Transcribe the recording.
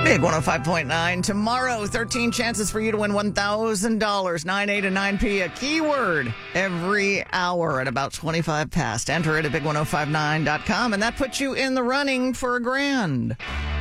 Big 105.9. Tomorrow, 13 chances for you to win $1,000. 9A to 9P, a keyword every hour at about 25 past. Enter it at big1059.com, and that puts you in the running for $1,000.